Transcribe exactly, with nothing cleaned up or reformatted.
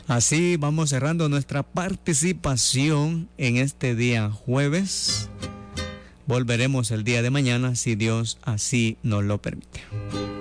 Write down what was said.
Así vamos cerrando nuestra participación en este día jueves. Volveremos el día de mañana si Dios así nos lo permite.